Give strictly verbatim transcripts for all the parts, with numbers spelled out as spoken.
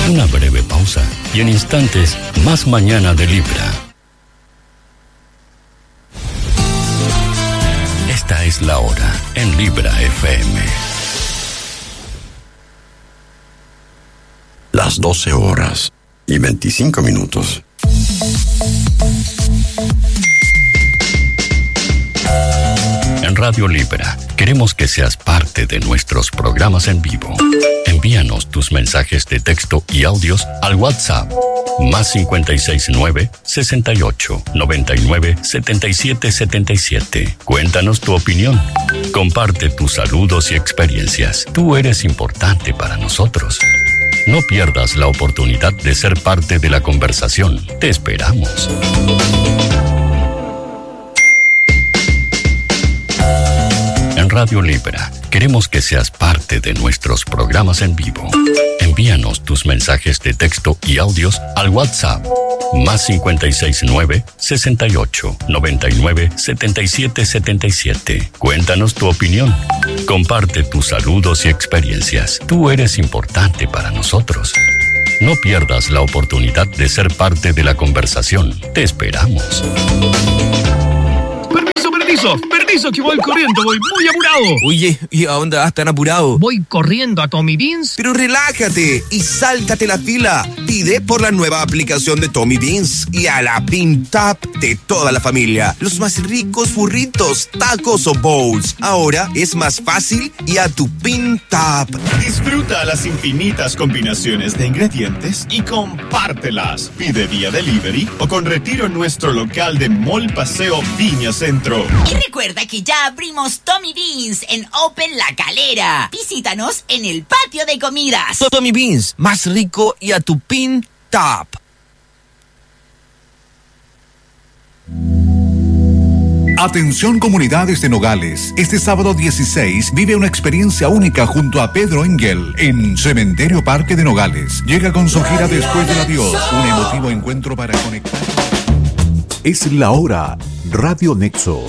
Una breve pausa y en instantes, más mañana de Libra. Esta es la hora en Libra F M. Las doce horas y veinticinco minutos. En Radio Libra, queremos que seas parte de nuestros programas en vivo. Envíanos tus mensajes de texto y audios al WhatsApp más cincuenta y seis nueve, sesenta y ocho, noventa y nueve, setenta y siete setenta y siete. Cuéntanos tu opinión. Comparte tus saludos y experiencias. Tú eres importante para nosotros. No pierdas la oportunidad de ser parte de la conversación. Te esperamos. En Radio Libra, queremos que seas parte de nuestros programas en vivo. Envíanos tus mensajes de texto y audios al WhatsApp más cincuenta y seis nueve, sesenta y ocho, noventa y nueve, setenta y siete setenta y siete. Cuéntanos tu opinión. Comparte tus saludos y experiencias. Tú eres importante para nosotros. No pierdas la oportunidad de ser parte de la conversación. Te esperamos. Permiso, permiso, que voy corriendo, voy muy apurado. Oye, ¿y a dónde vas tan apurado? Voy corriendo a Tommy Beans. Pero relájate y sáltate la fila. Pide por la nueva aplicación de Tommy Beans y a la Bean Tap de toda la familia. Los más ricos burritos, tacos o bowls. Ahora es más fácil y a tu Bean Tap. Disfruta las infinitas combinaciones de ingredientes y compártelas. Pide vía delivery o con retiro en nuestro local de Mall Paseo Viña Centro. Y recuerda que ya abrimos Tommy Beans en Open La Calera. Visítanos en el patio de comidas. Tommy Beans, más rico y a tu Pin Top. Atención comunidades de Nogales. Este sábado dieciséis vive una experiencia única junto a Pedro Engel en Cementerio Parque de Nogales. Llega con su gira Después del Adiós, un emotivo encuentro para conectar. Es la hora. Radio Nexo.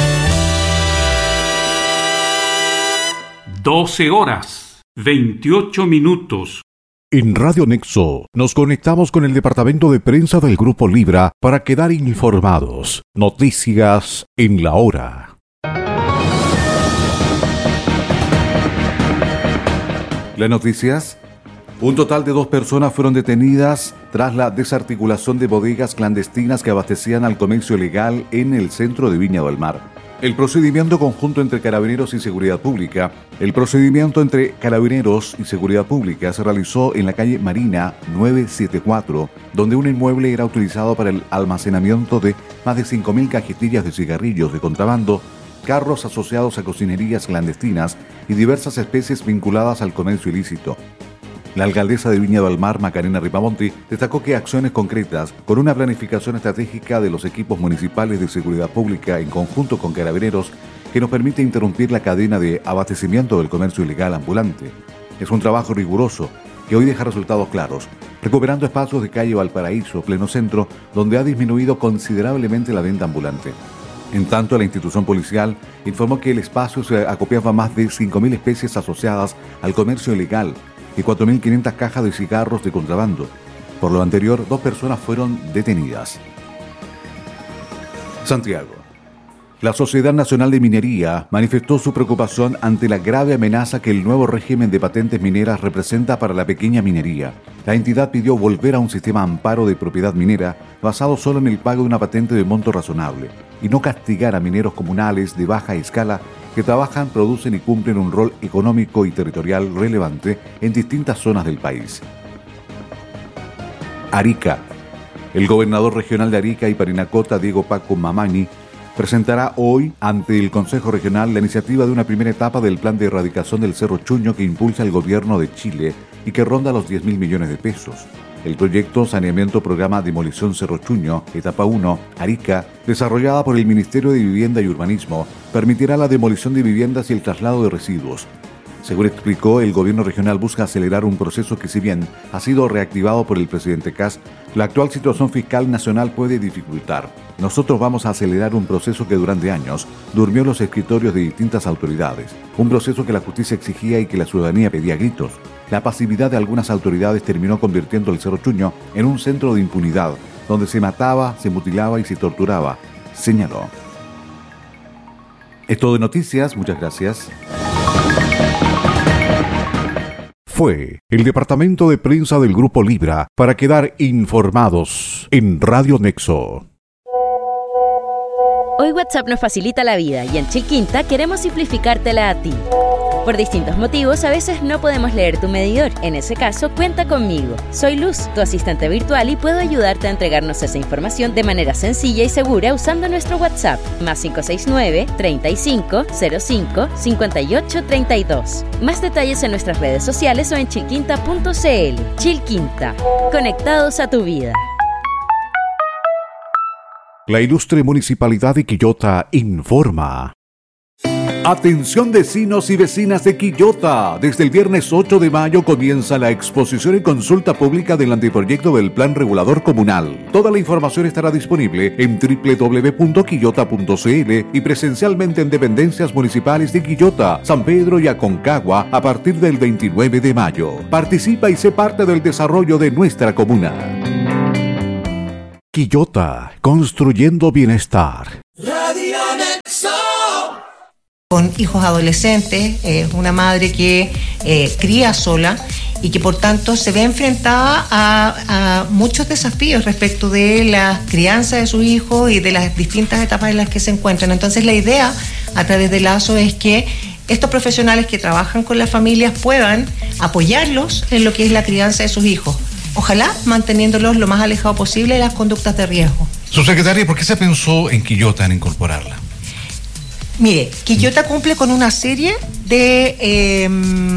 doce horas, veintiocho minutos. En Radio Nexo nos conectamos con el departamento de prensa del Grupo Libra para quedar informados. Noticias en la hora. Las noticias. Un total de dos personas fueron detenidas tras la desarticulación de bodegas clandestinas que abastecían al comercio ilegal en el centro de Viña del Mar. El procedimiento conjunto entre Carabineros y Seguridad Pública, el procedimiento entre Carabineros y Seguridad Pública se realizó en la calle Marina novecientos setenta y cuatro, donde un inmueble era utilizado para el almacenamiento de más de cinco mil cajetillas de cigarrillos de contrabando, carros asociados a cocinerías clandestinas y diversas especies vinculadas al comercio ilícito. La alcaldesa de Viña del Mar, Macarena Ripamonti, destacó que acciones concretas, con una planificación estratégica de los equipos municipales de seguridad pública en conjunto con Carabineros, que nos permite interrumpir la cadena de abastecimiento del comercio ilegal ambulante. Es un trabajo riguroso que hoy deja resultados claros, recuperando espacios de calle Valparaíso, pleno centro, donde ha disminuido considerablemente la venta ambulante. En tanto, la institución policial informó que el espacio se acopiaba más de cinco mil especies asociadas al comercio ilegal y cuatro mil quinientas cajas de cigarros de contrabando. Por lo anterior, dos personas fueron detenidas. Santiago. La Sociedad Nacional de Minería manifestó su preocupación ante la grave amenaza que el nuevo régimen de patentes mineras representa para la pequeña minería. La entidad pidió volver a un sistema amparo de propiedad minera basado solo en el pago de una patente de monto razonable y no castigar a mineros comunales de baja escala que trabajan, producen y cumplen un rol económico y territorial relevante en distintas zonas del país. Arica. El gobernador regional de Arica y Parinacota, Diego Paco Mamani, presentará hoy ante el Consejo Regional la iniciativa de una primera etapa del plan de erradicación del Cerro Chuño que impulsa el gobierno de Chile y que ronda los diez mil millones de pesos. El proyecto Saneamiento Programa Demolición Cerro Chuño, etapa uno, Arica, desarrollada por el Ministerio de Vivienda y Urbanismo, permitirá la demolición de viviendas y el traslado de residuos. Según explicó, el gobierno regional busca acelerar un proceso que, si bien ha sido reactivado por el presidente Kast, la actual situación fiscal nacional puede dificultar. Nosotros vamos a acelerar un proceso que durante años durmió en los escritorios de distintas autoridades, un proceso que la justicia exigía y que la ciudadanía pedía a gritos. La pasividad de algunas autoridades terminó convirtiendo el Cerro Chuño en un centro de impunidad, donde se mataba, se mutilaba y se torturaba, señaló. Es todo de noticias, muchas gracias. Fue el departamento de prensa del Grupo Libra para quedar informados en Radio Nexo. Hoy WhatsApp nos facilita la vida y en Chilquinta queremos simplificártela a ti. Por distintos motivos, a veces no podemos leer tu medidor. En ese caso, cuenta conmigo. Soy Luz, tu asistente virtual, y puedo ayudarte a entregarnos esa información de manera sencilla y segura usando nuestro WhatsApp, más cinco seis nueve, treinta y cinco, cero cinco, cincuenta y ocho, treinta y dos. Más detalles en nuestras redes sociales o en chilquinta punto c l. Chilquinta, conectados a tu vida. La ilustre Municipalidad de Quillota informa. Atención vecinos y vecinas de Quillota. Desde el viernes ocho de mayo comienza la exposición y consulta pública del anteproyecto del Plan Regulador Comunal. Toda la información estará disponible en doble u doble u doble u punto quillota punto c l y presencialmente en dependencias municipales de Quillota, San Pedro y Aconcagua a partir del veintinueve de mayo. Participa y sé parte del desarrollo de nuestra comuna. Quillota, construyendo bienestar. Radio Nexo. Con hijos adolescentes, eh, una madre que eh, cría sola y que por tanto se ve enfrentada a, a muchos desafíos respecto de la crianza de sus hijos y de las distintas etapas en las que se encuentran. Entonces la idea a través de Lazo es que estos profesionales que trabajan con las familias puedan apoyarlos en lo que es la crianza de sus hijos. Ojalá manteniéndolos lo más alejado posible de las conductas de riesgo. Subsecretaria, ¿por qué se pensó en Quillota en incorporarla? Mire, Quillota cumple con una serie de, eh,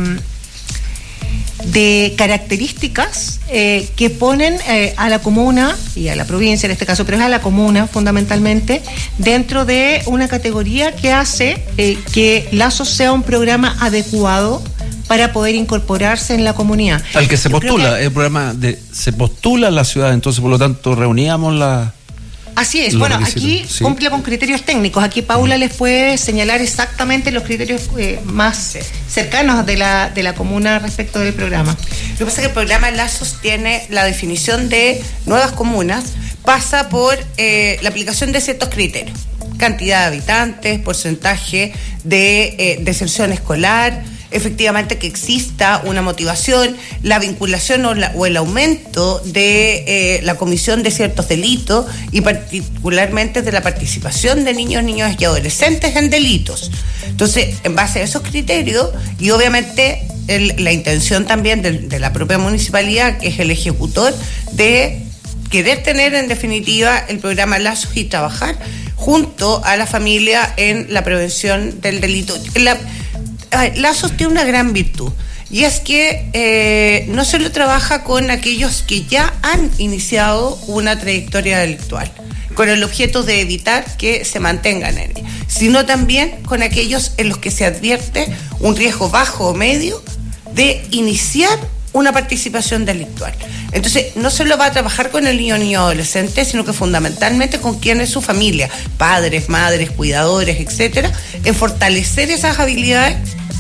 de características eh, que ponen eh, a la comuna y a la provincia en este caso, pero es a la comuna fundamentalmente, dentro de una categoría que hace eh, que Lazo sea un programa adecuado para poder incorporarse en la comunidad. Al que se Yo postula, que... el programa de se postula en la ciudad, entonces por lo tanto reuníamos la... Así es, bueno, aquí sí. Cumple con criterios técnicos, aquí Paula les puede señalar exactamente los criterios eh, más cercanos de la, de la comuna respecto del programa. Lo que pasa es que el programa Lazos tiene la definición de nuevas comunas, pasa por eh, la aplicación de ciertos criterios, cantidad de habitantes, porcentaje de eh, deserción escolar, efectivamente que exista una motivación, la vinculación o, la, o el aumento de eh, la comisión de ciertos delitos y particularmente de la participación de niños, niñas y adolescentes en delitos. Entonces, en base a esos criterios y obviamente el, la intención también de, de la propia municipalidad, que es el ejecutor, de querer tener en definitiva el programa Lazos y trabajar junto a la familia en la prevención del delito. La, Lazos tiene una gran virtud y es que eh, no solo trabaja con aquellos que ya han iniciado una trayectoria delictual con el objeto de evitar que se mantengan en ella, sino también con aquellos en los que se advierte un riesgo bajo o medio de iniciar una participación delictual. Entonces, no solo va a trabajar con el niño o niño adolescente, sino que fundamentalmente con quien es su familia, padres, madres, cuidadores, etcétera, en fortalecer esas habilidades,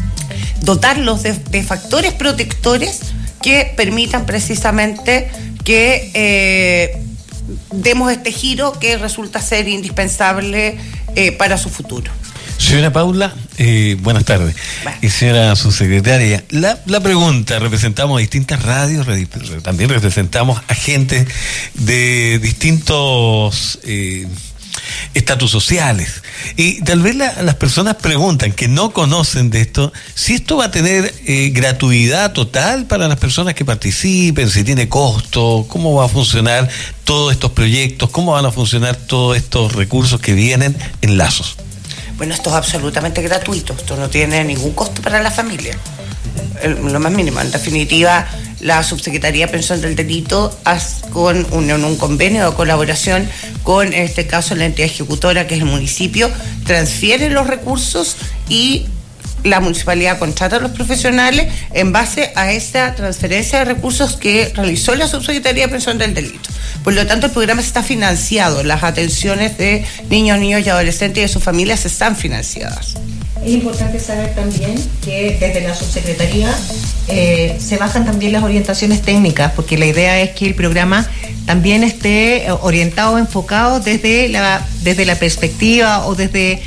dotarlos de, de factores protectores que permitan precisamente que eh, demos este giro que resulta ser indispensable eh, para su futuro. Señora Paula, eh, buenas tardes. Bueno. Y señora subsecretaria, la, la pregunta, representamos distintas radios, también representamos a gente de distintos eh, estatus sociales. Y tal vez la, las personas preguntan, que no conocen de esto, si esto va a tener eh, gratuidad total para las personas que participen, si tiene costo, cómo va a funcionar todos estos proyectos, cómo van a funcionar todos estos recursos que vienen en Lazos. Bueno, esto es absolutamente gratuito, esto no tiene ningún costo para la familia, el, lo más mínimo. En definitiva, la Subsecretaría de Prevención del Delito hace con un, un convenio de colaboración con, en este caso, la entidad ejecutora, que es el municipio, transfiere los recursos y la municipalidad contrata a los profesionales en base a esta transferencia de recursos que realizó la Subsecretaría de Prevención del Delito. Por lo tanto, el programa está financiado, las atenciones de niños, niños y adolescentes y de sus familias están financiadas. Es importante saber también que desde la subsecretaría eh, se bajan también las orientaciones técnicas, porque la idea es que el programa también esté orientado, enfocado desde la, desde la perspectiva o desde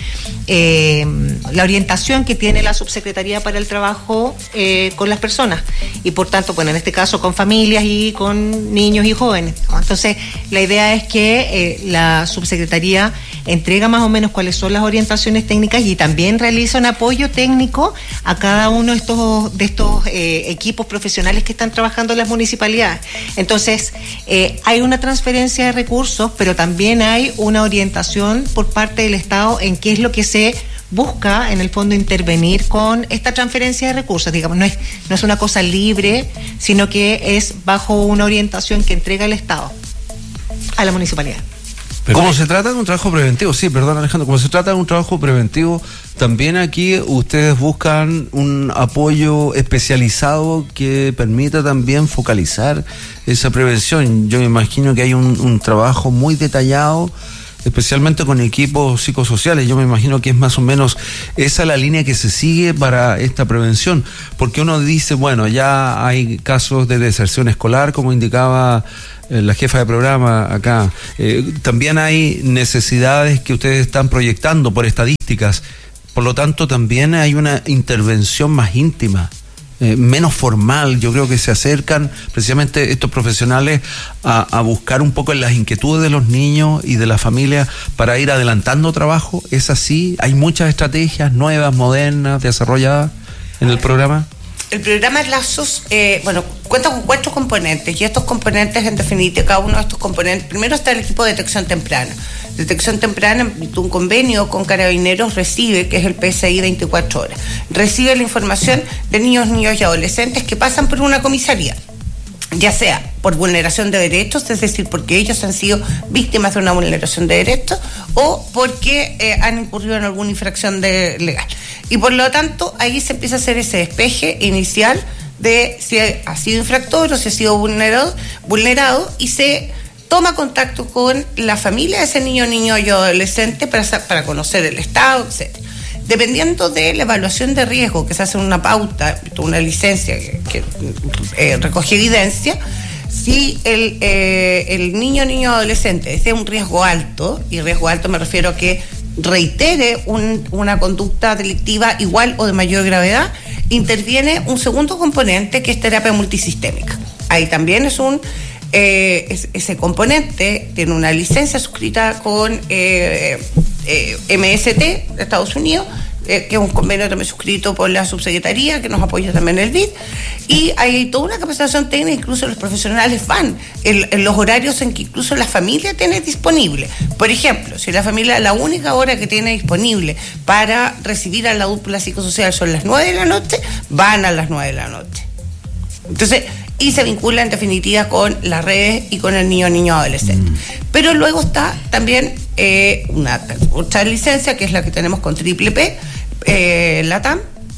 eh, la orientación que tiene la subsecretaría para el trabajo eh, con las personas y por tanto, bueno, en este caso con familias y con niños y jóvenes. Entonces, la idea es que eh, la subsecretaría entrega más o menos cuáles son las orientaciones técnicas y también realiza un apoyo técnico a cada uno de estos, de estos eh, equipos profesionales que están trabajando en las municipalidades. Entonces, eh, hay una transferencia de recursos, pero también hay una orientación por parte del Estado en qué es lo que se busca, en el fondo, intervenir con esta transferencia de recursos. Digamos, no es, no es una cosa libre, sino que es bajo una orientación que entrega el Estado a la municipalidad. Pero como se trata de un trabajo preventivo, sí, perdón Alejandro, como se trata de un trabajo preventivo, también aquí ustedes buscan un apoyo especializado que permita también focalizar esa prevención. Yo me imagino que hay un, un trabajo muy detallado, especialmente con equipos psicosociales. Yo me imagino que es más o menos esa la línea que se sigue para esta prevención, porque uno dice, bueno, ya hay casos de deserción escolar, como indicaba la jefa de programa acá, eh, también hay necesidades que ustedes están proyectando por estadísticas, por lo tanto también hay una intervención más íntima, eh, menos formal. Yo creo que se acercan precisamente estos profesionales a, a buscar un poco en las inquietudes de los niños y de la familia para ir adelantando trabajo. ¿Es así? ¿Hay muchas estrategias nuevas, modernas, desarrolladas en el programa? El programa Lazos, eh, bueno, cuenta con cuatro componentes y estos componentes, en definitiva, cada uno de estos componentes, primero está el equipo de detección temprana. Detección temprana, en un convenio con Carabineros, recibe, que es el P S I veinticuatro horas, recibe la información de niños, niños y adolescentes que pasan por una comisaría, ya sea por vulneración de derechos, es decir, porque ellos han sido víctimas de una vulneración de derechos o porque eh, han incurrido en alguna infracción de, legal. Y por lo tanto, ahí se empieza a hacer ese despeje inicial de si ha sido infractor o si ha sido vulnerado, vulnerado y se toma contacto con la familia de ese niño, niño y adolescente para, para conocer el estado, etcétera. Dependiendo de la evaluación de riesgo, que se hace una pauta, una licencia que, que eh, recoge evidencia, si el, eh, el niño, niño o adolescente es de un riesgo alto, y riesgo alto me refiero a que reitere un, una conducta delictiva igual o de mayor gravedad, interviene un segundo componente que es terapia multisistémica. Ahí también es un eh, es, ese componente tiene una licencia suscrita con eh, eh, M S T de Estados Unidos, eh, que es un convenio también suscrito por la subsecretaría, que nos apoya también el B I D, y hay toda una capacitación técnica, incluso los profesionales van en, en los horarios en que incluso la familia tiene disponible. Por ejemplo, si la familia, la única hora que tiene disponible para recibir a la dupla psicosocial son las nueve de la noche, van a las nueve de la noche. Entonces, y se vincula en definitiva con las redes y con el niño, niño, adolescente. Mm. Pero luego está también eh, una otra licencia, que es la que tenemos con Triple P, eh, LATAM,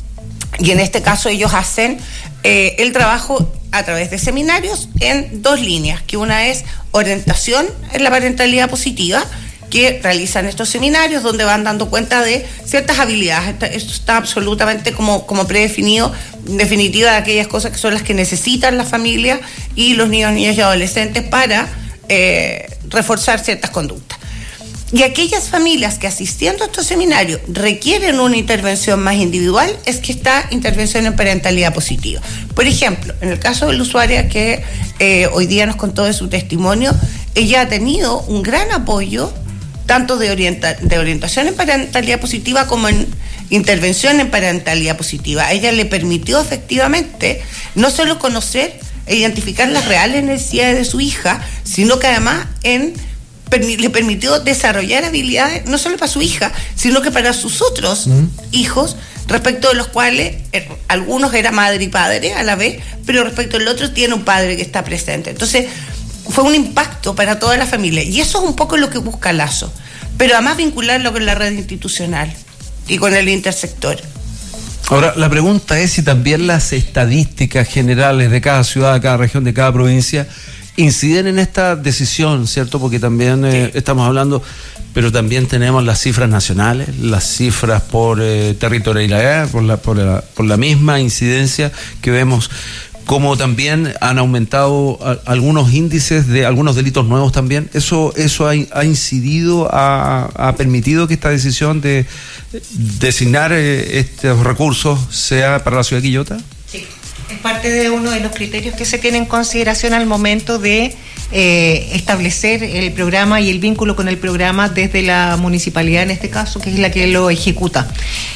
y en este caso ellos hacen eh, el trabajo a través de seminarios en dos líneas, que una es orientación en la parentalidad positiva, que realizan estos seminarios donde van dando cuenta de ciertas habilidades. Esto está absolutamente como, como predefinido, en definitiva, de aquellas cosas que son las que necesitan las familias y los niños, niñas y adolescentes para eh, reforzar ciertas conductas. Y aquellas familias que asistiendo a estos seminarios requieren una intervención más individual, es que está intervención en parentalidad positiva. Por ejemplo, en el caso de la usuaria que eh, hoy día nos contó de su testimonio, ella ha tenido un gran apoyo tanto de, orienta, de orientación en parentalidad positiva como en intervención en parentalidad positiva. A ella le permitió efectivamente no solo conocer e identificar las reales necesidades de su hija, sino que además en, le permitió desarrollar habilidades no solo para su hija, sino que para sus otros mm. hijos, respecto de los cuales eh, algunos era madre y padre a la vez, pero respecto al otro tiene un padre que está presente. Entonces, fue un impacto para toda la familia, y eso es un poco lo que busca Lazo, pero además vincularlo con la red institucional y con el intersector. Ahora, la pregunta es si también las estadísticas generales de cada ciudad, de cada región, de cada provincia inciden en esta decisión, ¿cierto? Porque también eh, sí. estamos hablando, pero también tenemos las cifras nacionales, las cifras por eh, territorialidad, por la, por, la, por la misma incidencia que vemos, como también han aumentado a, algunos índices de algunos delitos nuevos también. ¿Eso eso ha, ha incidido, ha, ha permitido que esta decisión de designar eh, estos recursos sea para la ciudad de Quillota? Sí, es parte de uno de los criterios que se tiene en consideración al momento de eh, establecer el programa y el vínculo con el programa desde la municipalidad, en este caso, que es la que lo ejecuta.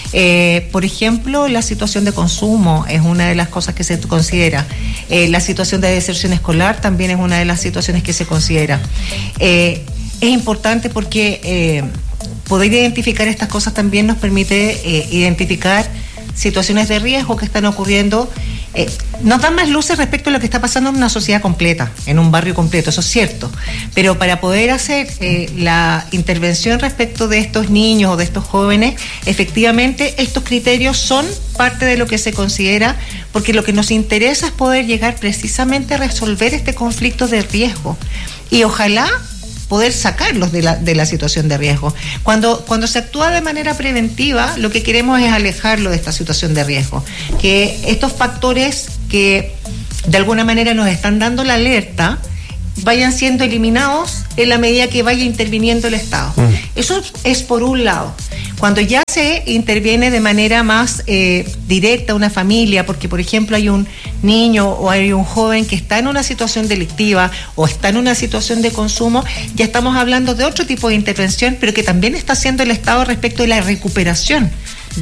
Eh, por ejemplo, la situación de consumo es una de las cosas que se considera. Eh, la situación de deserción escolar también es una de las situaciones que se considera. Eh, es importante porque eh, poder identificar estas cosas también nos permite eh, identificar situaciones de riesgo que están ocurriendo. Eh, nos dan más luces respecto a lo que está pasando en una sociedad completa, en un barrio completo, eso es cierto, pero para poder hacer eh, la intervención respecto de estos niños o de estos jóvenes, efectivamente estos criterios son parte de lo que se considera, porque lo que nos interesa es poder llegar precisamente a resolver este conflicto de riesgo y ojalá poder sacarlos de la, de la situación de riesgo. Cuando, cuando se actúa de manera preventiva, lo que queremos es alejarlo de esta situación de riesgo. Que estos factores que de alguna manera nos están dando la alerta vayan siendo eliminados en la medida que vaya interviniendo el Estado. Mm. Eso es por un lado. Cuando ya se interviene de manera más eh, directa una familia, porque por ejemplo hay un niño o hay un joven que está en una situación delictiva o está en una situación de consumo, ya estamos hablando de otro tipo de intervención, pero que también está haciendo el Estado respecto de la recuperación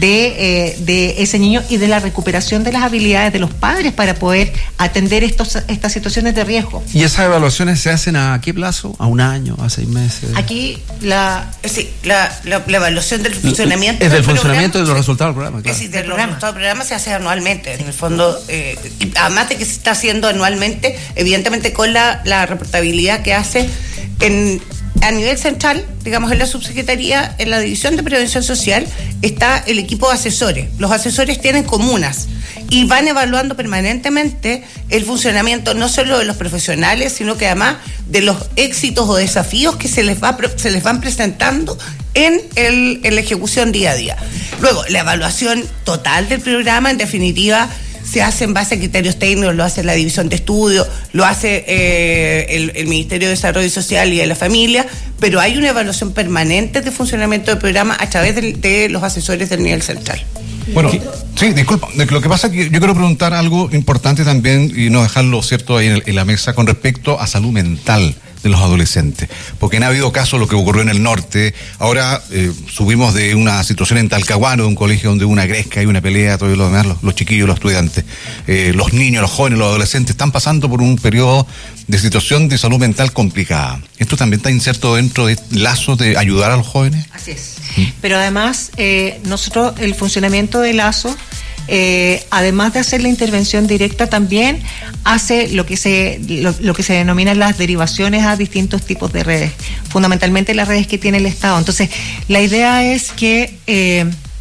de, eh, de ese niño y de la recuperación de las habilidades de los padres para poder atender estos, estas situaciones de riesgo. ¿Y esas evaluaciones se hacen a qué plazo? ¿A un año? ¿A seis meses? Aquí la, sí, la, la, la evaluación del funcionamiento es del, del funcionamiento programa, de los resultados del programa, claro. Es decir, de los resultados del programa se hace anualmente, en el fondo, eh, además de que se está haciendo anualmente, evidentemente con la, la reportabilidad que hace en a nivel central, digamos en la subsecretaría, en la división de prevención social, está el equipo de asesores. Los asesores tienen comunas y van evaluando permanentemente el funcionamiento no solo de los profesionales, sino que además de los éxitos o desafíos que se les va se les van presentando en, el, en la ejecución día a día. Luego, la evaluación total del programa, en definitiva, se hace en base a criterios técnicos, lo hace la División de Estudio, lo hace eh, el, el Ministerio de Desarrollo Social y de la Familia, pero hay una evaluación permanente de funcionamiento del programa a través de, de los asesores del nivel central. Bueno, sí, disculpa, lo que pasa es que yo quiero preguntar algo importante también y no dejarlo cierto ahí en, el, en la mesa con respecto a salud mental de los adolescentes, porque han habido casos, lo que ocurrió en el norte, ahora eh, subimos de una situación en Talcahuano, de un colegio donde hubo una gresca y una pelea, todo lo demás, los, los chiquillos, los estudiantes, eh, los niños, los jóvenes, los adolescentes están pasando por un periodo de situación de salud mental complicada. ¿Esto también está inserto dentro de lazos de ayudar a los jóvenes? Así es, ¿Mm? Pero además eh, nosotros, el funcionamiento de lazos, Eh, además de hacer la intervención directa, también hace lo que se lo, lo que se denominan las derivaciones a distintos tipos de redes, fundamentalmente las redes que tiene el Estado. Entonces, la idea es que eh,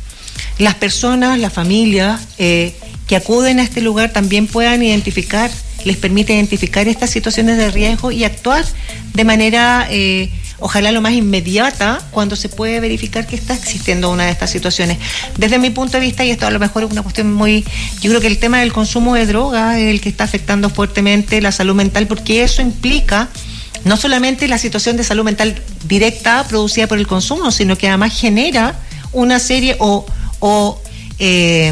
las personas, las familias eh, que acuden a este lugar también puedan identificar, les permite identificar estas situaciones de riesgo y actuar de manera eh, ojalá lo más inmediata cuando se puede verificar que está existiendo una de estas situaciones. Desde mi punto de vista, y esto a lo mejor es una cuestión muy, yo creo que el tema del consumo de droga es el que está afectando fuertemente la salud mental, porque eso implica no solamente la situación de salud mental directa producida por el consumo, sino que además genera una serie o, o eh,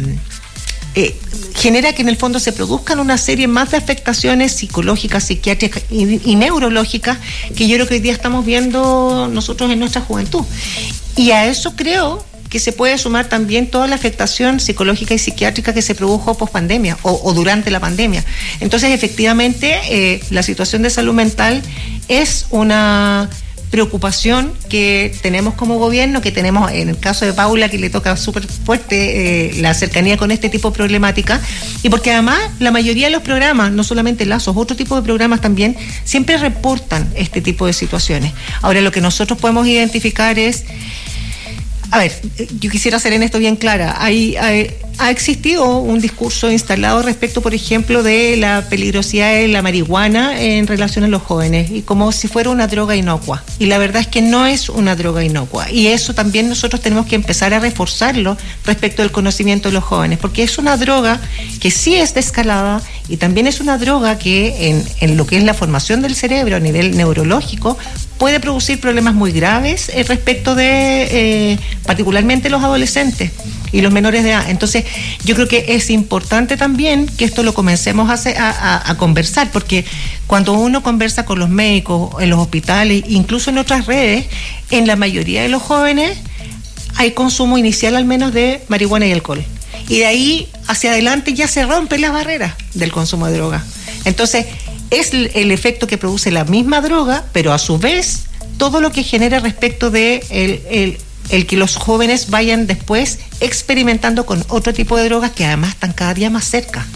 eh, genera que en el fondo se produzcan una serie más de afectaciones psicológicas, psiquiátricas y, y neurológicas que yo creo que hoy día estamos viendo nosotros en nuestra juventud. Y a eso creo que se puede sumar también toda la afectación psicológica y psiquiátrica que se produjo post pandemia o, o durante la pandemia. Entonces, efectivamente, eh, la situación de salud mental es una preocupación que tenemos como gobierno, que tenemos en el caso de Paula, que le toca súper fuerte eh, la cercanía con este tipo de problemática, y porque además la mayoría de los programas, no solamente Lazos, otro tipo de programas también, siempre reportan este tipo de situaciones. Ahora, lo que nosotros podemos identificar es, a ver, yo quisiera ser en esto bien clara, hay, hay ha existido un discurso instalado respecto, por ejemplo, de la peligrosidad de la marihuana en relación a los jóvenes y como si fuera una droga inocua. Y la verdad es que no es una droga inocua. Y eso también nosotros tenemos que empezar a reforzarlo respecto al conocimiento de los jóvenes, porque es una droga que sí es descalada y también es una droga que en, en lo que es la formación del cerebro a nivel neurológico puede producir problemas muy graves eh, respecto de eh, particularmente los adolescentes y los menores de edad. Entonces yo creo que es importante también que esto lo comencemos a, hacer, a, a, a conversar, porque cuando uno conversa con los médicos en los hospitales, incluso en otras redes, en la mayoría de los jóvenes hay consumo inicial al menos de marihuana y alcohol, y de ahí hacia adelante ya se rompen las barreras del consumo de droga. Entonces es el efecto que produce la misma droga, pero a su vez todo lo que genera respecto de el, el, el que los jóvenes vayan después experimentando con otro tipo de drogas que además están cada día más cerca.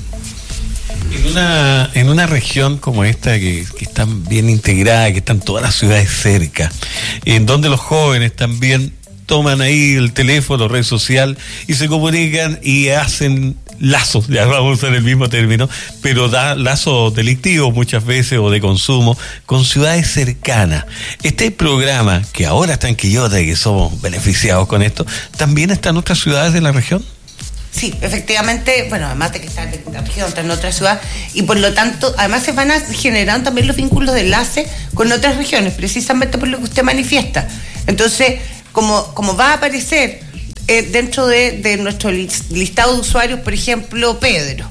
En una, en una región como esta que, que está bien integrada, que están todas las ciudades cerca, en donde los jóvenes también toman ahí el teléfono, red social y se comunican y hacen lazos, ya vamos a usar el mismo término, pero da lazos delictivos muchas veces o de consumo con ciudades cercanas. Este programa que ahora está en Quillota y que somos beneficiados con esto, ¿también está en otras ciudades de la región? Sí, efectivamente, bueno, además de que está en la región, está en otra ciudad, y por lo tanto, además se van a generar también los vínculos de enlace con otras regiones, precisamente por lo que usted manifiesta. Entonces, como, como va a aparecer eh, dentro de, de nuestro listado de usuarios, por ejemplo, Pedro,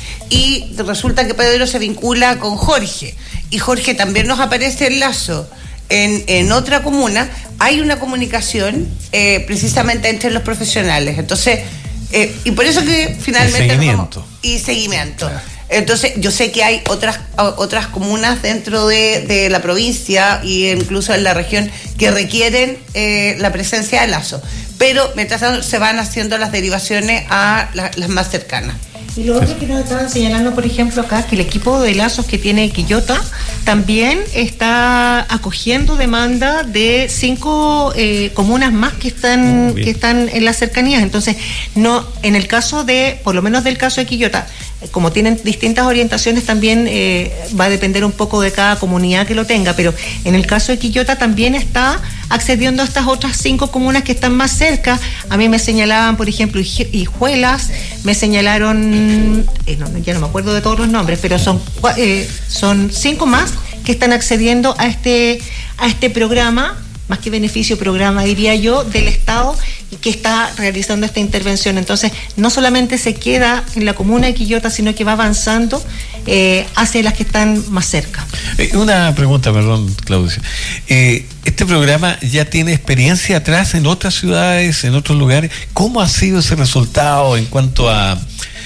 y resulta que Pedro se vincula con Jorge, y Jorge también nos aparece el lazo en, en otra comuna, hay una comunicación eh, precisamente entre los profesionales. Entonces, eh, y por eso que finalmente... Y seguimiento. Vamos, y seguimiento. Claro. Entonces, yo sé que hay otras otras comunas dentro de, de la provincia e incluso en la región que requieren eh, la presencia de lazo, pero mientras tanto se van haciendo las derivaciones a la, las más cercanas. Y lo otro que nos estaban señalando, por ejemplo, acá, que el equipo de lazos que tiene Quillota también está acogiendo demanda de cinco eh, comunas más que están que están en las cercanías. Entonces, no, en el caso de, por lo menos del caso de Quillota, como tienen distintas orientaciones, también eh, va a depender un poco de cada comunidad que lo tenga, pero en el caso de Quillota también está accediendo a estas otras cinco comunas que están más cerca. A mí me señalaban, por ejemplo, Hijuelas, me señalaron, eh, no, ya no me acuerdo de todos los nombres, pero son, eh, son cinco más que están accediendo a este, a este programa, más que beneficio, programa, diría yo, del Estado y que está realizando esta intervención. Entonces, no solamente se queda en la comuna de Quillota, sino que va avanzando eh, hacia las que están más cerca. Eh, una pregunta, perdón, Claudia. Eh, este programa ya tiene experiencia atrás en otras ciudades, en otros lugares. ¿Cómo ha sido ese resultado en cuanto a...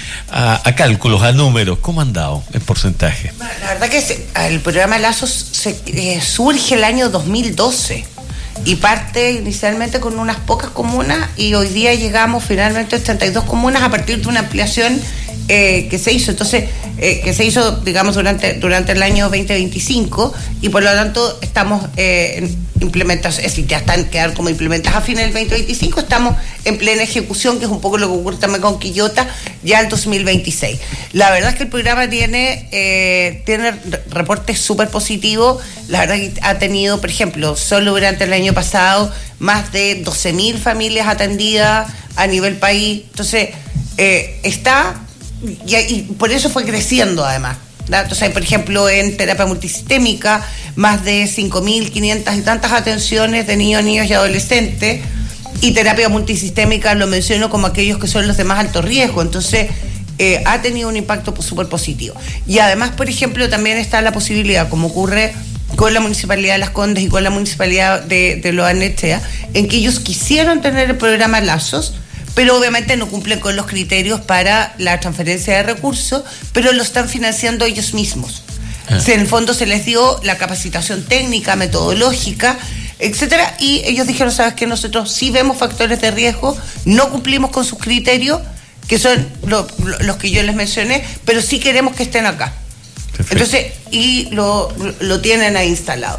A, a cálculos, a números? ¿Cómo han dado en porcentaje? Bueno, la verdad que se, el programa Lazos se, eh, surge el año dos mil doce y parte inicialmente con unas pocas comunas y hoy día llegamos finalmente a treinta y dos comunas a partir de una ampliación eh, que se hizo, entonces eh, que se hizo, digamos, durante, durante el año veinte veinticinco y por lo tanto estamos eh, en implementación, es decir, ya están quedar como implementadas a fines del veinte veinticinco, estamos en plena ejecución, que es un poco lo que ocurre también con Quillota, ya el dos mil veintiséis. La verdad es que el programa tiene, eh, tiene reportes súper positivos. La verdad que ha tenido, por ejemplo, solo durante el año pasado, más de doce mil familias atendidas a nivel país. Entonces, eh, está, y, y por eso fue creciendo además. Entonces, por ejemplo, en terapia multisistémica, más de cinco mil quinientas y tantas atenciones de niños, niños y adolescentes, y terapia multisistémica lo menciono como aquellos que son los de más alto riesgo. Entonces, eh, ha tenido un impacto súper positivo. Y además, por ejemplo, también está la posibilidad, como ocurre con la Municipalidad de Las Condes y con la Municipalidad de, de Loanechea, en que ellos quisieron tener el programa Lazos, pero obviamente no cumplen con los criterios para la transferencia de recursos, pero lo están financiando ellos mismos. Ah. En el fondo se les dio la capacitación técnica, metodológica, etcétera, y ellos dijeron, sabes que nosotros sí vemos factores de riesgo, no cumplimos con sus criterios, que son lo, lo, los que yo les mencioné, pero sí queremos que estén acá. Perfecto. Entonces, y lo, lo tienen ahí instalado.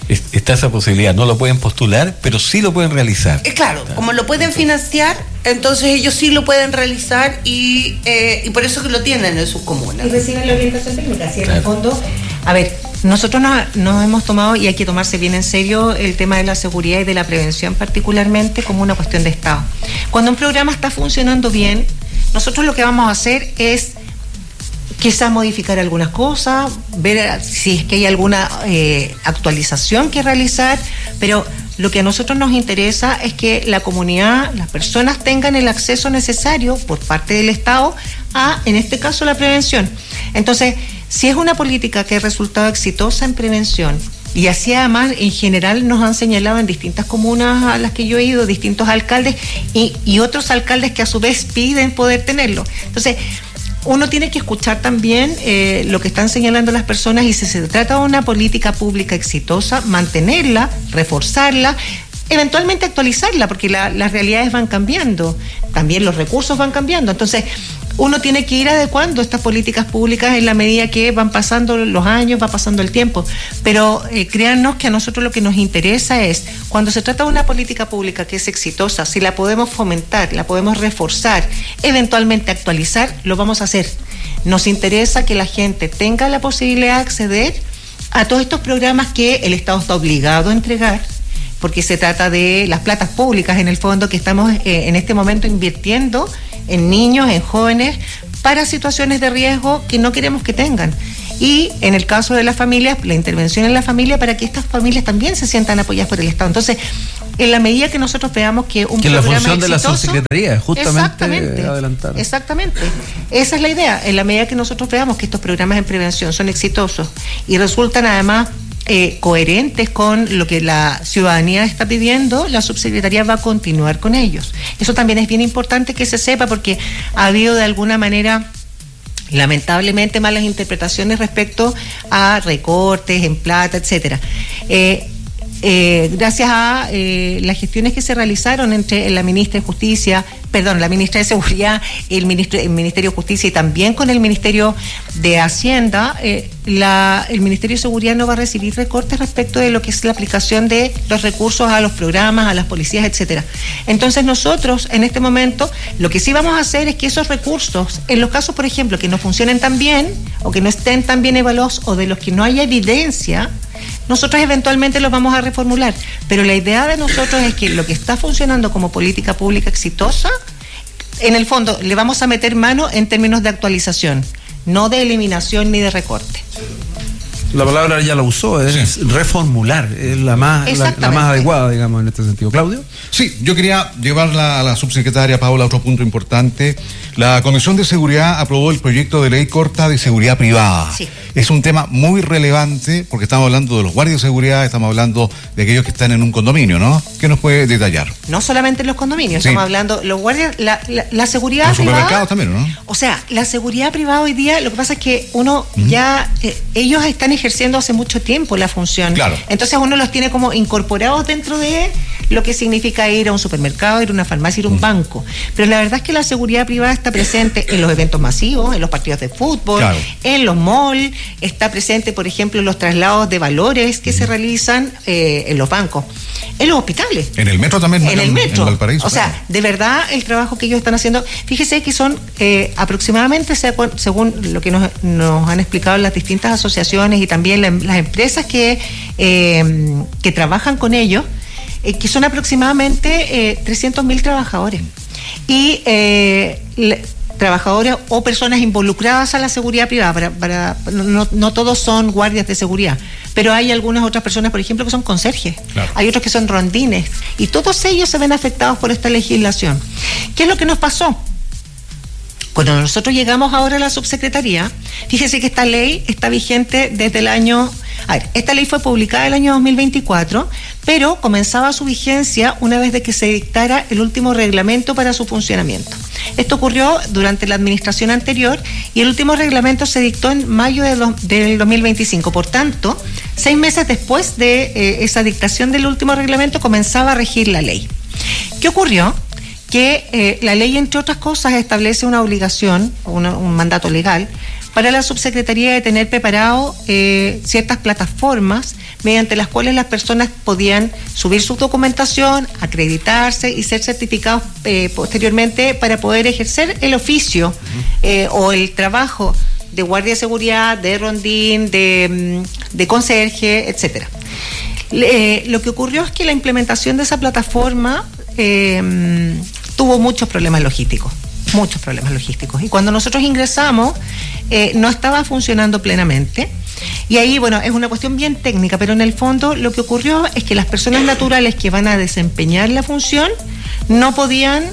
es, está esa posibilidad. No lo pueden postular, pero sí lo pueden realizar. Eh, claro, claro, como lo pueden financiar, entonces ellos sí lo pueden realizar y, eh, y por eso que lo tienen en sus comunas. Y reciben la orientación técnica, si en Claro. el fondo, a ver, nosotros nos, nos hemos tomado, y hay que tomarse bien en serio, el tema de la seguridad y de la prevención particularmente como una cuestión de Estado. Cuando un programa está funcionando bien, nosotros lo que vamos a hacer es quizás modificar algunas cosas, ver si es que hay alguna eh, actualización que realizar, pero lo que a nosotros nos interesa es que la comunidad, las personas tengan el acceso necesario por parte del Estado a, en este caso, la prevención. Entonces, si es una política que ha resultado exitosa en prevención, y así además en general nos han señalado en distintas comunas a las que yo he ido, distintos alcaldes y, y otros alcaldes que a su vez piden poder tenerlo. Entonces, uno tiene que escuchar también eh, lo que están señalando las personas, y si se trata de una política pública exitosa, mantenerla, reforzarla, eventualmente actualizarla, porque la, las realidades van cambiando, también los recursos van cambiando. Entonces, uno tiene que ir adecuando estas políticas públicas en la medida que van pasando los años, va pasando el tiempo. Pero eh, créannos que a nosotros lo que nos interesa es, cuando se trata de una política pública que es exitosa, si la podemos fomentar, la podemos reforzar, eventualmente actualizar, lo vamos a hacer. Nos interesa que la gente tenga la posibilidad de acceder a todos estos programas que el Estado está obligado a entregar, porque se trata de las platas públicas en el fondo que estamos eh, en este momento invirtiendo en niños, en jóvenes, para situaciones de riesgo que no queremos que tengan. Y en el caso de las familias, la intervención en la familia para que estas familias también se sientan apoyadas por el Estado. Entonces, en la medida que nosotros veamos que un que programa la función exitoso, de la subsecretaría es justamente exactamente, adelantar. Exactamente. Esa es la idea. En la medida que nosotros veamos que estos programas en prevención son exitosos y resultan además Eh, coherentes con lo que la ciudadanía está pidiendo, la subsecretaría va a continuar con ellos. Eso también es bien importante que se sepa, porque ha habido de alguna manera, lamentablemente, malas interpretaciones respecto a recortes en plata, etcétera. Eh, Eh, gracias a eh, las gestiones que se realizaron entre la ministra de Justicia, perdón, la ministra de Seguridad, el, ministro, el Ministerio de Justicia y también con el Ministerio de Hacienda, eh, la, el Ministerio de Seguridad no va a recibir recortes respecto de lo que es la aplicación de los recursos a los programas, a las policías, etcétera. Entonces nosotros en este momento lo que sí vamos a hacer es que esos recursos, en los casos por ejemplo que no funcionen tan bien o que no estén tan bien evaluados o de los que no haya evidencia, nosotros eventualmente los vamos a reformular, pero la idea de nosotros es que lo que está funcionando como política pública exitosa, en el fondo le vamos a meter mano en términos de actualización, no de eliminación ni de recorte. La palabra ya la usó, es sí. reformular, es la más, la, la más adecuada, digamos, en este sentido. ¿Claudio? Sí, yo quería llevarla a la subsecretaria Paula a otro punto importante. La Comisión de Seguridad aprobó el proyecto de ley corta de seguridad privada. Sí. Es un tema muy relevante porque estamos hablando de los guardias de seguridad, estamos hablando de aquellos que están en un condominio, ¿no? ¿Qué nos puede detallar? No solamente en los condominios, sí. Estamos hablando, los guardias, la, la, la seguridad los privada. Los supermercados también, ¿no? O sea, la seguridad privada hoy día, lo que pasa es que uno uh-huh. ya, eh, ellos están ejerciendo hace mucho tiempo la función. Claro. Entonces uno los tiene como incorporados dentro de lo que significa ir a un supermercado, ir a una farmacia, ir a un uh-huh. banco. Pero la verdad es que la seguridad privada está presente en los eventos masivos, en los partidos de fútbol, claro. en los malls, está presente, por ejemplo, en los traslados de valores que uh-huh. se realizan eh, en los bancos, en los hospitales. En el metro también. En el metro. En Valparaíso. O sea, claro. de verdad, el trabajo que ellos están haciendo, fíjese que son eh, aproximadamente, según lo que nos, nos han explicado las distintas asociaciones y también la, las empresas que, eh, que trabajan con ellos, eh, que son aproximadamente eh, trescientos mil trabajadores. Y eh, le, trabajadores o personas involucradas a la seguridad privada, para, para, no, no todos son guardias de seguridad, pero hay algunas otras personas, por ejemplo, que son conserjes, claro. hay otros que son rondines, y todos ellos se ven afectados por esta legislación. ¿Qué es lo que nos pasó? Cuando nosotros llegamos ahora a la subsecretaría, fíjese que esta ley está vigente desde el año... A ver, esta ley fue publicada el año dos mil veinticuatro, pero comenzaba su vigencia una vez de que se dictara el último reglamento para su funcionamiento. Esto ocurrió durante la administración anterior y el último reglamento se dictó en mayo de lo, del dos mil veinticinco. Por tanto, seis meses después de eh, esa dictación del último reglamento comenzaba a regir la ley. ¿Qué ocurrió? Que eh, la ley, entre otras cosas, establece una obligación, una, un mandato legal, para la subsecretaría de tener preparado eh, ciertas plataformas mediante las cuales las personas podían subir su documentación, acreditarse y ser certificados eh, posteriormente para poder ejercer el oficio eh, o el trabajo de guardia de seguridad, de rondín, de, de conserje, etcétera. Eh, lo que ocurrió es que la implementación de esa plataforma eh, tuvo muchos problemas logísticos, muchos problemas logísticos. Y cuando nosotros ingresamos, eh, no estaba funcionando plenamente. Y ahí, bueno, es una cuestión bien técnica, pero en el fondo lo que ocurrió es que las personas naturales que van a desempeñar la función no podían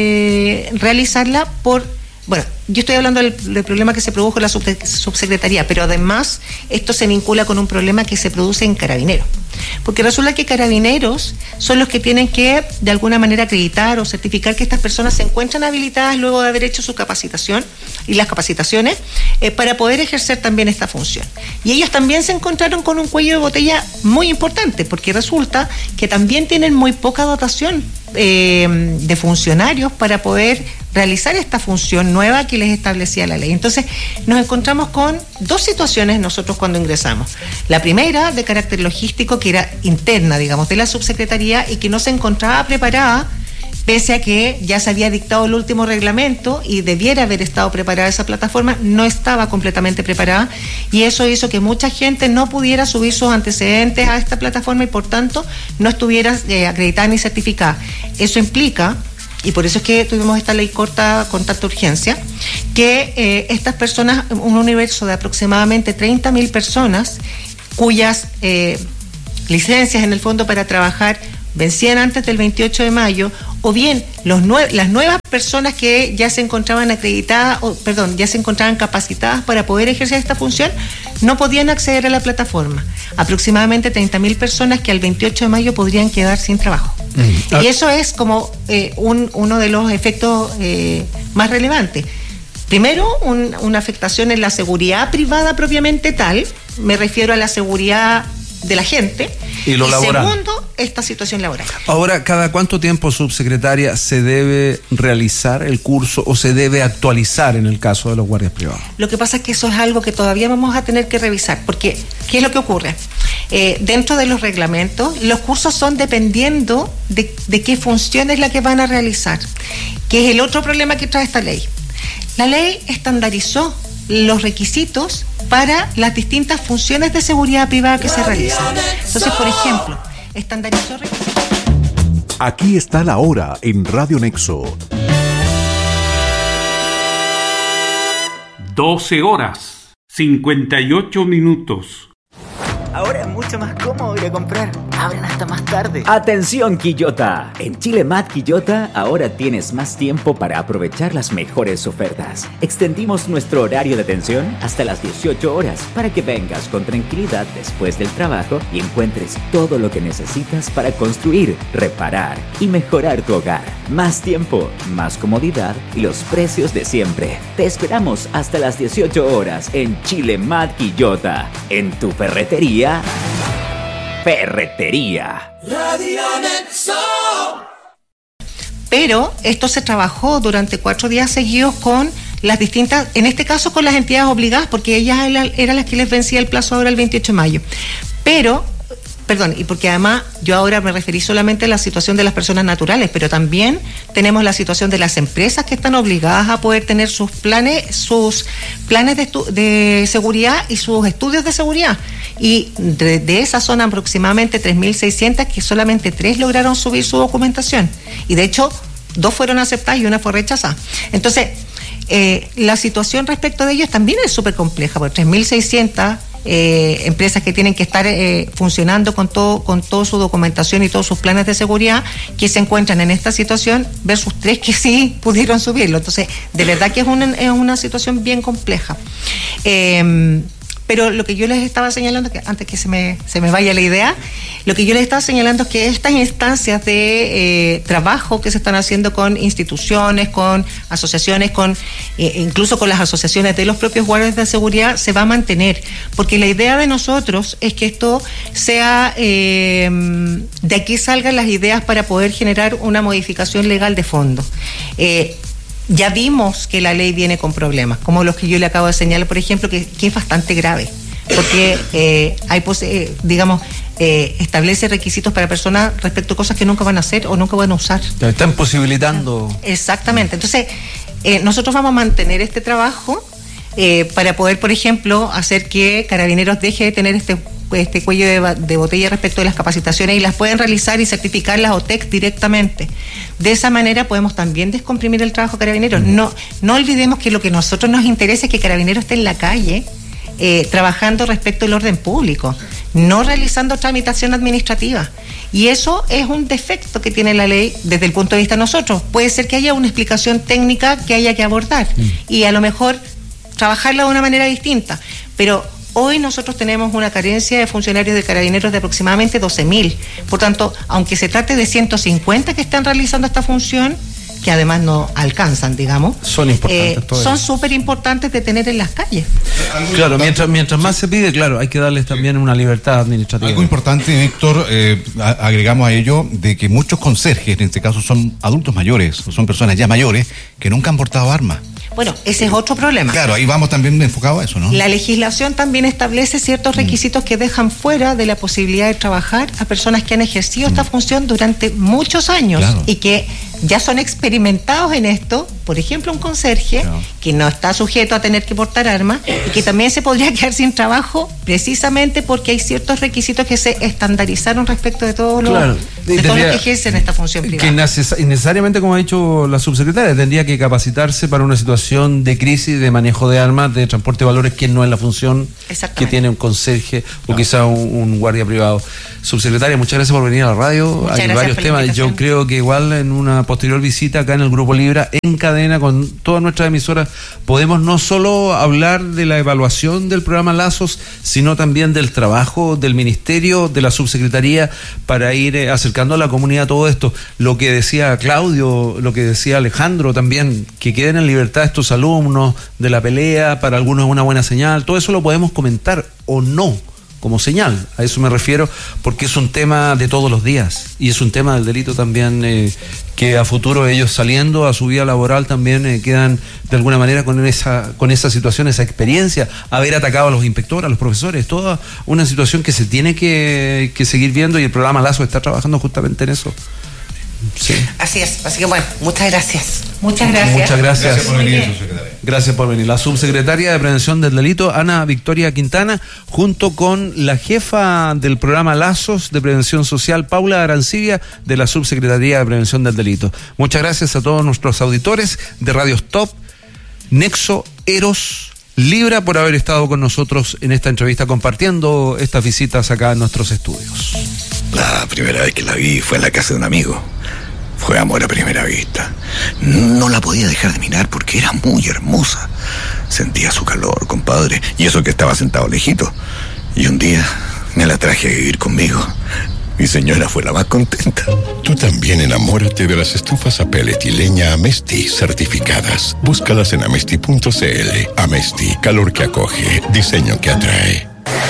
eh, realizarla por... Bueno, yo estoy hablando del, del problema que se produjo en la subsecretaría, pero además esto se vincula con un problema que se produce en Carabineros. Porque resulta que Carabineros son los que tienen que, de alguna manera, acreditar o certificar que estas personas se encuentran habilitadas luego de haber hecho su capacitación y las capacitaciones eh, para poder ejercer también esta función. Y ellos también se encontraron con un cuello de botella muy importante, porque resulta que también tienen muy poca dotación eh, de funcionarios para poder realizar esta función nueva que les establecía la ley. Entonces, nos encontramos con dos situaciones nosotros cuando ingresamos. La primera, de carácter logístico, que era interna, digamos, de la subsecretaría y que no se encontraba preparada, pese a que ya se había dictado el último reglamento y debiera haber estado preparada esa plataforma, no estaba completamente preparada, y eso hizo que mucha gente no pudiera subir sus antecedentes a esta plataforma y por tanto no estuviera eh, acreditada ni certificada. Eso implica, y por eso es que tuvimos esta ley corta con tanta urgencia, que eh, estas personas, un universo de aproximadamente treinta mil personas, cuyas eh, licencias en el fondo para trabajar vencían antes del veintiocho de mayo, o bien los nue- las nuevas personas que ya se encontraban acreditadas, o, perdón, ya se encontraban capacitadas para poder ejercer esta función, no podían acceder a la plataforma. Aproximadamente treinta mil personas que al veintiocho de mayo podrían quedar sin trabajo. Mm. Ah. Y eso es como eh, un, uno de los efectos eh, más relevantes. Primero, un, una afectación en la seguridad privada propiamente tal, me refiero a la seguridad de la gente. Y lo y laboral. Segundo, esta situación laboral. Ahora, ¿cada cuánto tiempo, subsecretaria, se debe realizar el curso o se debe actualizar en el caso de los guardias privados? Lo que pasa es que eso es algo que todavía vamos a tener que revisar, porque ¿qué es lo que ocurre? Eh, dentro de los reglamentos, los cursos son dependiendo de, de qué función es la que van a realizar, que es el otro problema que trae esta ley. La ley estandarizó los requisitos para las distintas funciones de seguridad privada que se realizan. Entonces, por ejemplo, estandarizó requisitos. Aquí está la hora en Radio Nexo. doce horas, cincuenta y ocho minutos. Ahora es mucho más cómodo ir a comprar. Abren hasta más tarde. Atención, Quillota. En Chile Mat Quillota ahora tienes más tiempo para aprovechar las mejores ofertas. Extendimos nuestro horario de atención hasta las dieciocho horas para que vengas con tranquilidad después del trabajo y encuentres todo lo que necesitas para construir, reparar y mejorar tu hogar. Más tiempo, más comodidad y los precios de siempre. Te esperamos hasta las dieciocho horas en Chile Mat Quillota. En tu ferretería Ferretería. Radio Nexo. Pero esto se trabajó durante cuatro días seguidos con las distintas, en este caso con las entidades obligadas, porque ellas eran las que les vencía el plazo ahora el veintiocho de mayo. Pero, perdón, y porque además yo ahora me referí solamente a la situación de las personas naturales, pero también tenemos la situación de las empresas que están obligadas a poder tener sus planes, sus planes de, estu- de seguridad y sus estudios de seguridad. Y de, de esas son aproximadamente tres mil seiscientas que solamente tres lograron subir su documentación. Y de hecho, dos fueron aceptadas y una fue rechazada. Entonces, eh, la situación respecto de ellos también es súper compleja, porque tres mil seiscientas eh, empresas que tienen que estar eh, funcionando con todo, con toda su documentación y todos sus planes de seguridad, que se encuentran en esta situación, versus tres que sí pudieron subirlo. Entonces, de verdad que es una, es una situación bien compleja. Eh, Pero lo que yo les estaba señalando, que antes que se me, se me vaya la idea, lo que yo les estaba señalando es que estas instancias de eh, trabajo que se están haciendo con instituciones, con asociaciones, con eh, incluso con las asociaciones de los propios guardias de seguridad, se va a mantener. Porque la idea de nosotros es que esto sea, eh, de aquí salgan las ideas para poder generar una modificación legal de fondo. Eh, ya vimos que la ley viene con problemas, como los que yo le acabo de señalar, por ejemplo, que, que es bastante grave, porque eh, hay, eh, digamos, eh, establece requisitos para personas respecto a cosas que nunca van a hacer o nunca van a usar. Están posibilitando. Exactamente. Entonces, eh, nosotros vamos a mantener este trabajo eh, para poder, por ejemplo, hacer que Carabineros deje de tener este este cuello de, de botella respecto de las capacitaciones y las pueden realizar y certificar las O T E C directamente. De esa manera podemos también descomprimir el trabajo de Carabineros. No, no olvidemos que lo que a nosotros nos interesa es que Carabineros esté en la calle eh, trabajando respecto al orden público, no realizando tramitación administrativa. Y eso es un defecto que tiene la ley desde el punto de vista de nosotros. Puede ser que haya una explicación técnica que haya que abordar mm. y a lo mejor trabajarla de una manera distinta, pero hoy nosotros tenemos una carencia de funcionarios de Carabineros de aproximadamente doce mil. Por tanto, aunque se trate de ciento cincuenta que están realizando esta función, que además no alcanzan, digamos, son importantes, eh, son súper importantes de tener en las calles. Claro, mientras, mientras más se pide, claro, hay que darles también una libertad administrativa. Algo importante, Víctor, eh, agregamos a ello de que muchos conserjes, en este caso, son adultos mayores, son personas ya mayores que nunca han portado armas. Bueno, ese es otro problema. Claro, ahí vamos también enfocados a eso, ¿no? La legislación también establece ciertos requisitos mm. que dejan fuera de la posibilidad de trabajar a personas que han ejercido mm. esta función durante muchos años, claro, y que ya son experimentados en esto. Por ejemplo, un conserje, claro, que no está sujeto a tener que portar armas y que también se podría quedar sin trabajo precisamente porque hay ciertos requisitos que se estandarizaron respecto de todos los, claro, de todos los que ejercen esta función privada. Que neces- necesariamente, como ha dicho la subsecretaria, tendría que capacitarse para una situación de crisis, de manejo de armas, de transporte de valores, que no es la función que tiene un conserje o no. quizá un, un guardia privado. Subsecretaria, muchas gracias por venir a la radio. Muchas Hay varios temas. Yo creo que igual en una posterior visita acá en el Grupo Libra, en cadena con todas nuestras emisoras, podemos no solo hablar de la evaluación del programa Lazos, sino también del trabajo del Ministerio, de la Subsecretaría, para ir eh, acercando a la comunidad todo esto. Lo que decía Claudio, lo que decía Alejandro también, que queden en libertad estos alumnos de la pelea, para algunos es una buena señal. Todo eso lo podemos comentar o no como señal, a eso me refiero, porque es un tema de todos los días y es un tema del delito también, eh, que a futuro ellos saliendo a su vida laboral también eh, quedan de alguna manera con esa con esa situación, esa experiencia, haber atacado a los inspectores, a los profesores, toda una situación que se tiene que, que seguir viendo, y el programa Lazo está trabajando justamente en eso. Sí. Así es, así que bueno, muchas gracias. Muchas gracias. Muchas gracias. Gracias por venir, subsecretaria. Gracias por venir. La subsecretaria de Prevención del Delito, Ana Victoria Quintana, junto con la jefa del programa Lazos de Prevención Social, Paula Arancibia, de la Subsecretaría de Prevención del Delito. Muchas gracias a todos nuestros auditores de Radio Stop, Nexo, Eros, Libra, por haber estado con nosotros en esta entrevista, compartiendo estas visitas acá en nuestros estudios. La primera vez que la vi fue en la casa de un amigo. Fue amor a primera vista. No la podía dejar de mirar porque era muy hermosa. Sentía su calor, compadre, y eso que estaba sentado lejito. Y un día me la traje a vivir conmigo. Mi señora fue la más contenta. Tú también enamórate de las estufas a pellet y leña Amesti certificadas. Búscalas en amesti punto c l. Amesti, calor que acoge, diseño que atrae.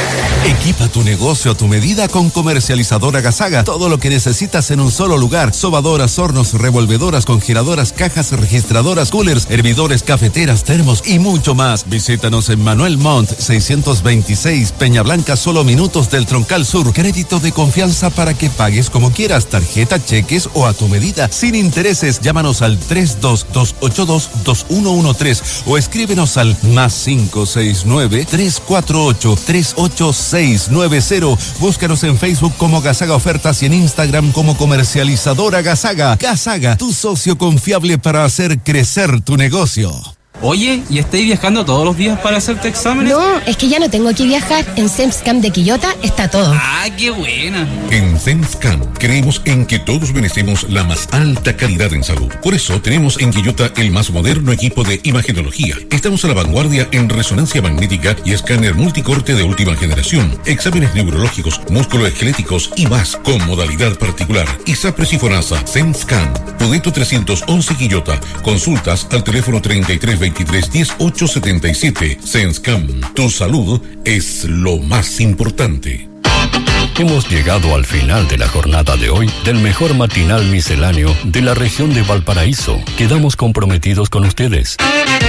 Equipa tu negocio a tu medida con Comercializadora Gasaga. Todo lo que necesitas en un solo lugar. Sobadoras, hornos, revolvedoras, congeladoras, cajas registradoras, coolers, hervidores, cafeteras, termos y mucho más. Visítanos en Manuel Montt, seiscientos veintiséis, Peña Blanca, solo minutos del Troncal Sur. Crédito de confianza para que pagues como quieras, tarjeta, cheques o a tu medida, sin intereses. Llámanos al tres dos dos ocho dos dos uno uno tres o escríbenos al más cinco seis nueve tres cuatro ocho tres ocho seis nueve cero. Búscanos en Facebook como Gasaga Ofertas y en Instagram como Comercializadora Gasaga. Gasaga, tu socio confiable para hacer crecer tu negocio. Oye, ¿y estáis viajando todos los días para hacerte exámenes? No, es que ya no tengo que viajar. En SEMSCAM de Quillota está todo. ¡Ah, qué buena! En SEMSCAM creemos en que todos merecemos la más alta calidad en salud. Por eso tenemos en Quillota el más moderno equipo de imagenología. Estamos a la vanguardia en resonancia magnética y escáner multicorte de última generación, exámenes neurológicos, musculoesqueléticos y más con modalidad particular. ISAPRES y FONASA. SEMSCAM. Podeto trescientos once Quillota. Consultas al teléfono treinta y tres veintitrés diez ocho setenta y siete. SEMSCAM. Tu salud es lo más importante. Hemos llegado al final de la jornada de hoy del mejor matinal misceláneo de la región de Valparaíso. Quedamos comprometidos con ustedes.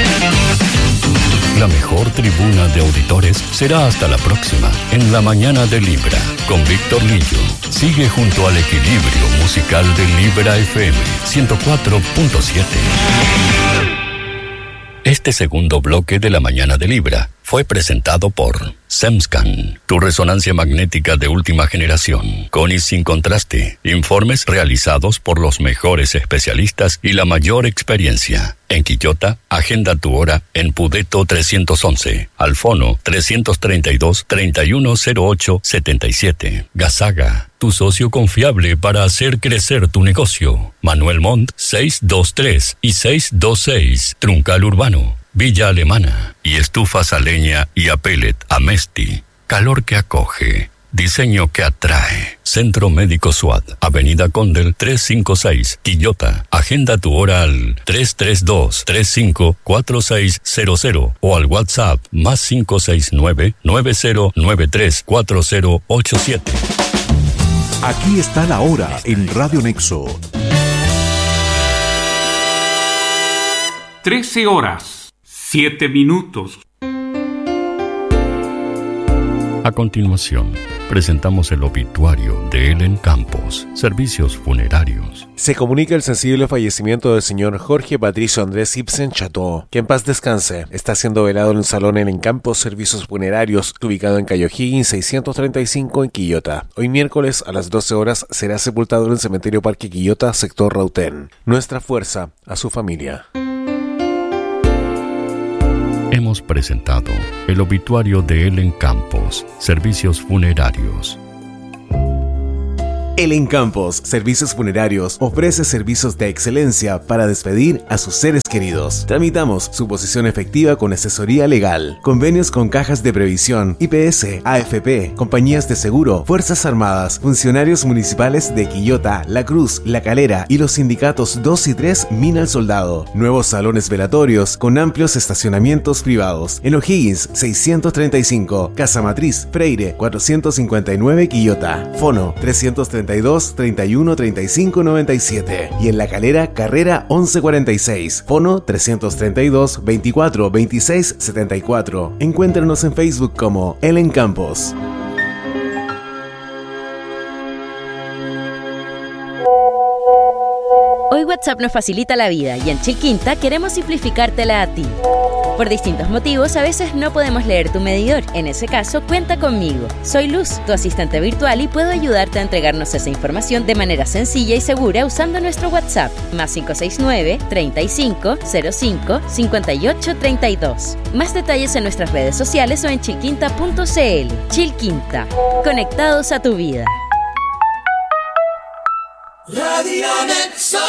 La mejor tribuna de auditores será hasta la próxima, en la mañana de Libra, con Víctor Lillo. Sigue junto al equilibrio musical de Libra F M ciento cuatro punto siete. Este segundo bloque de la mañana de Libra fue presentado por SEMSCAN, tu resonancia magnética de última generación, con y sin contraste. Informes realizados por los mejores especialistas y la mayor experiencia. En Quillota, agenda tu hora en Pudeto trescientos once, al fono trescientos treinta y dos, treinta y uno cero ocho, setenta y siete. Gasaga, tu socio confiable para hacer crecer tu negocio. Manuel Montt, seiscientos veintitrés y seiscientos veintiséis, Truncal Urbano. Villa Alemana y estufas a leña y a pellet Amesti. Calor que acoge, diseño que atrae. Centro Médico SWAT, Avenida Condel trescientos cincuenta y seis, Quillota. Agenda tu hora al tres tres dos, tres cinco cuatro seis cero cero o al WhatsApp más cinco seis nueve, nueve cero nueve tres, cuatro cero ocho siete. Aquí está la hora en Radio Nexo. trece horas. Siete minutos. A continuación, presentamos el obituario de Ellen Campos, Servicios Funerarios. Se comunica el sensible fallecimiento del señor Jorge Patricio Andrés Ibsen Chateau, que en paz descanse. Está siendo velado en el salón Ellen Campos Servicios Funerarios, ubicado en Cayo Higgins seiscientos treinta y cinco en Quillota. Hoy miércoles a las doce horas será sepultado en el cementerio Parque Quillota, sector Rautén. Nuestra fuerza a su familia. Hemos presentado el obituario de Ellen Campos, Servicios Funerarios. Ellen Campos Servicios Funerarios ofrece servicios de excelencia para despedir a sus seres queridos. Tramitamos suposición efectiva con asesoría legal, convenios con cajas de previsión, I P S, A F P, compañías de seguro, Fuerzas Armadas, funcionarios municipales de Quillota, La Cruz, La Calera y los sindicatos dos y tres Mina al Soldado. Nuevos salones velatorios con amplios estacionamientos privados. En O'Higgins seiscientos treinta y cinco, Casa Matriz, Freire cuatrocientos cincuenta y nueve Quillota. Fono trescientos treinta y dos, treinta y uno, treinta y cinco, noventa y siete. Y en La Calera, Carrera once cuarenta y seis. Fono trescientos treinta y dos, veinticuatro, veintiséis, setenta y cuatro. Encuéntranos en Facebook como Ellen Campos. Hoy WhatsApp nos facilita la vida y en Chilquinta queremos simplificártela a ti. Por distintos motivos, a veces no podemos leer tu medidor. En ese caso, cuenta conmigo. Soy Luz, tu asistente virtual, y puedo ayudarte a entregarnos esa información de manera sencilla y segura usando nuestro WhatsApp, más cinco seis nueve, treinta y cinco, cero cinco, cincuenta y ocho, treinta y dos. Más detalles en nuestras redes sociales o en chilquinta punto c l. Chilquinta, conectados a tu vida. Radio Nexo.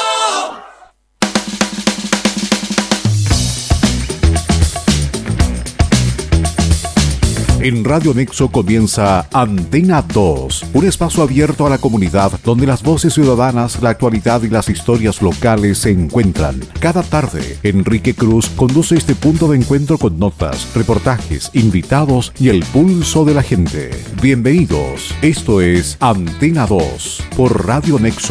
En Radio Nexo comienza Antena dos, un espacio abierto a la comunidad donde las voces ciudadanas, la actualidad y las historias locales se encuentran. Cada tarde, Enrique Cruz conduce este punto de encuentro con notas, reportajes, invitados y el pulso de la gente. Bienvenidos, esto es Antena dos por Radio Nexo.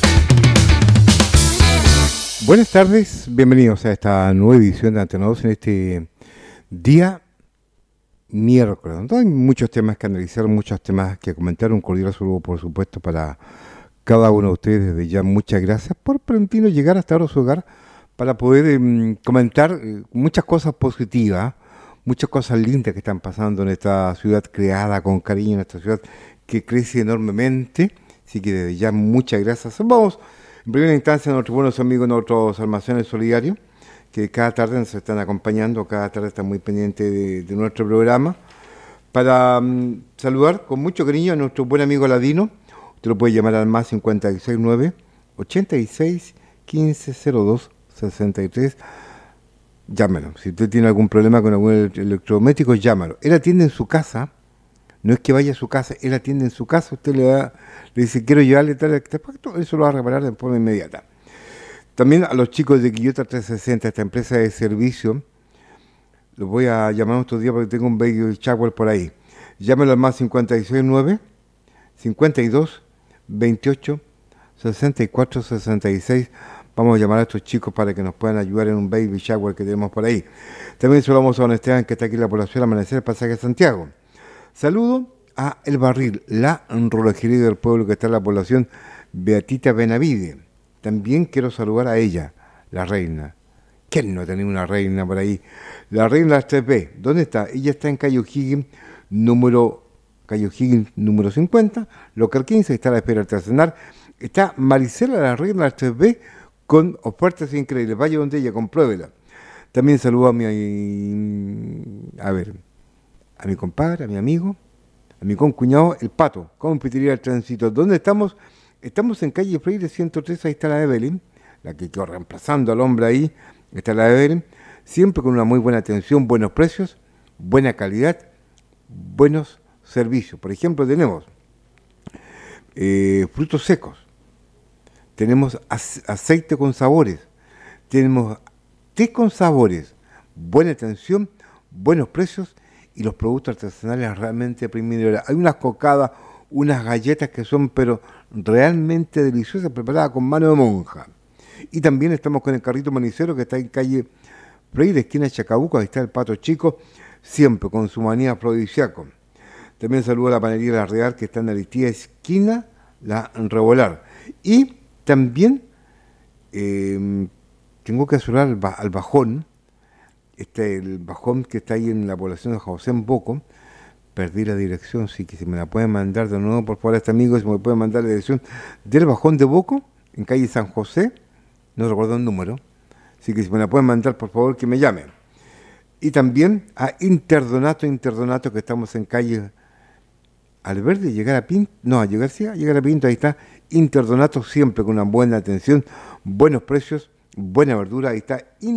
Buenas tardes, bienvenidos a esta nueva edición de Antena dos en este día miércoles. ¿No? Hay muchos temas que analizar, muchos temas que comentar. Un cordial saludo, por supuesto, para cada uno de ustedes. Desde ya, muchas gracias por permitirnos llegar hasta ahora a su hogar para poder eh, comentar eh, muchas cosas positivas, muchas cosas lindas que están pasando en esta ciudad creada con cariño, en esta ciudad que crece enormemente. Así que desde ya, muchas gracias. Vamos, en primera instancia, a nuestros buenos amigos, nuestros almacenes solidarios, que cada tarde nos están acompañando, cada tarde están muy pendientes de, de nuestro programa, para um, saludar con mucho cariño a nuestro buen amigo Ladino. Usted lo puede llamar al más cincuenta y seis nueve, ochenta y seis, quince, cero dos, sesenta y tres. Llámelo. Si usted tiene algún problema con algún electrodoméstico, llámalo. Él atiende en su casa, no es que vaya a su casa, él atiende en su casa, usted le, da, le dice, quiero llevarle tal artefacto, eso lo va a reparar de forma inmediata. También a los chicos de Quillota trescientos sesenta, esta empresa de servicio, los voy a llamar estos días porque tengo un baby shower por ahí. Llámelo al más cincuenta y seis nueve, cincuenta y dos, veintiocho, sesenta y cuatro, sesenta y seis. Vamos a llamar a estos chicos para que nos puedan ayudar en un baby shower que tenemos por ahí. También saludamos a don Esteban, que está aquí en la población Amanecer, Pasaje de Santiago. Saludo a El Barril, la relojería del pueblo que está en la población Beatita Benavide. También quiero saludar a ella, la reina. ¿Quién no tenía una reina por ahí? La reina de las tres B. ¿Dónde está? Ella está en Calle O'Higgins, número, Calle O'Higgins, número cincuenta, local quince, está a la espera artesanal. Está Maricela, la reina de las tres B, con ofertas increíbles. Vaya donde ella, compruébela. También saludo a mi, a ver, a mi compadre, a mi amigo, a mi concuñado, el Pato, Confitería del Tránsito. ¿Dónde estamos? Estamos en calle Freire ciento tres, ahí está la Evelyn, la que quedó reemplazando al hombre ahí, está la Evelyn, siempre con una muy buena atención, buenos precios, buena calidad, buenos servicios. Por ejemplo, tenemos eh, frutos secos, tenemos aceite con sabores, tenemos té con sabores, buena atención, buenos precios y los productos artesanales realmente primeros. Hay unas cocadas, unas galletas que son pero realmente deliciosas, preparadas con mano de monja. Y también estamos con el carrito manicero que está en calle Freire, esquina Chacabuco, ahí está el Pato Chico, siempre con su manía afrodisíaco. También saludo a la panadería La Real, que está en la Aristía, esquina La Revolar. Y también eh, tengo que saludar al, al Bajón, este, el Bajón que está ahí en la población de José en Boco. Perdí la dirección, sí, que si me la pueden mandar de nuevo, por favor, a este amigo, si me pueden mandar la dirección del Bajón de Boco, en calle San José, no recuerdo el número, así que si me la pueden mandar, por favor, que me llamen. Y también a Interdonato, Interdonato, que estamos en calle Alverde, llegar a Pinto, no, a llegar, sí, a llegar a Pinto, ahí está Interdonato, siempre con una buena atención, buenos precios, buena verdura, ahí está